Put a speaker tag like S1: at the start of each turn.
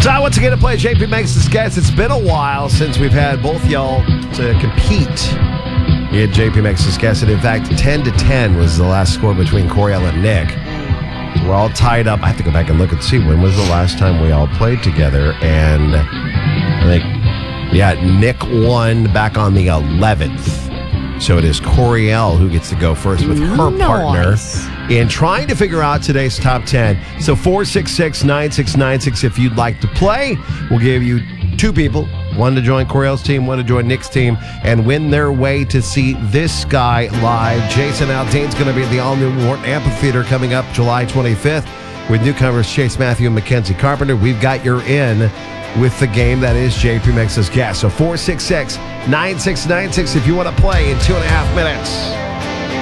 S1: Time once again to play JP Makes This Guess. It's been a while since we've had both y'all to compete in JP Makes This Guess. And in fact, 10-10 was the last score between Coriel and Nick. We're all tied up. I have to go back and look and see when was the last time we all played together. And I think, Nick won back on the 11th. So it is Coriel who gets to go first with her partner in trying to figure out today's top 10. So 466-9696 if you'd like to play. We'll give you two people, one to join Coriel's team, one to join Nick's team, and win their way to see this guy live. Jason Aldean's going to be at the all-new Wharton Amphitheater coming up July 25th with newcomers Chase Matthew and Mackenzie Carpenter. We've got your in with the game that is JP Makes This Guess. So 466-9696 if you want to play in 2.5 minutes.